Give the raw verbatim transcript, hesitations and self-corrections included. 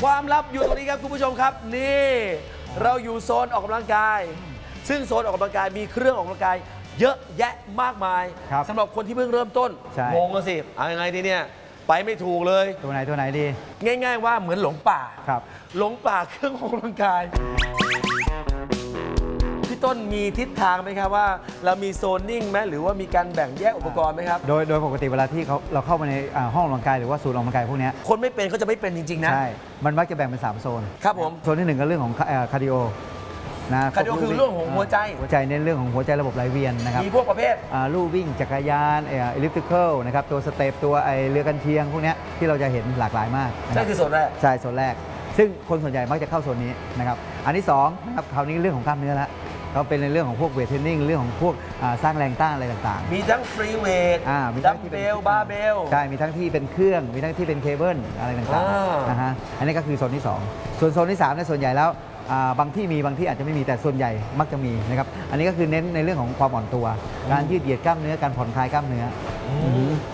ความลับอยู่ตรงนี้ครับคุณผู้ชมครับนี่เราอยู่โซนออกกำลังกายซึ่งโซนออกกำลังกายมีเครื่องออกกำลังกายเยอะแยะมากมายสำหรับคนที่เพิ่งเริ่มต้นงงกันสิเอายังไงดีเนี่ยไปไม่ถูกเลยตัวไหนตัวไหนดีง่ายๆว่าเหมือนหลงป่าครับหลงป่าเครื่องออกกำลังกายพี่ต้นมีทิศทางไหมครับว่าเรามีโซนนิ่งไหมหรือว่ามีการแบ่งแยกอุปกรณ์ไหมครับโดยโดยปกติเวลาที่เขาเราเข้ามาในห้องออกกำลังกายหรือว่าศูนย์ออกกำลังกายพวกนี้คนไม่เป็นเขาจะไม่เป็นจริงๆนะใช่มันมักจะแบ่งเป็นสามโซนครับผมโซนที่หนึ่งก็เรื่องของคาร์ดิโอนะคาร์ดิโอคือเรื่องของหัวใจหัวใจเน้นเรื่องของหัวใจระบบไหลเวียนนะครับมีพวกประเภทลู่วิ่งจักรยานเอลิปติคอลนะครับตัวสเต็ปตัวไอเรือกันเชียงพวกนี้ที่เราจะเห็นหลากหลายมากนั่นคือโซนแรกใช่โซนแรกซึ่งคนส่วนใหญ่มักจะเข้าโซนนี้นะครับอันที่สองนะครับคราวนี้เรื่องของกล้ามเนื้อละก็เป็นในเรื่องของพวกเวทเทรนนิ่งเรื่องของพวกสร้างแรงต้านอะไรต่างๆมีทั้งฟรีเวทดัมเบลบาร์เบลใช่มีทั้งที่เป็นเครื่องมีทั้งที่เป็นเคเบิลอะไรต่างๆนะฮะอันนี้ก็คือโซนที่สองส่วนโซนที่สามในส่วนใหญ่แล้วบางที่มีบางที่อาจจะไม่มีแต่ส่วนใหญ่มักจะมีนะครับอันนี้ก็คือเน้นในเรื่องของความอ่อนตัวการยืดเหยียดกล้ามเนื้อการผ่อนคลายกล้ามเนื้อ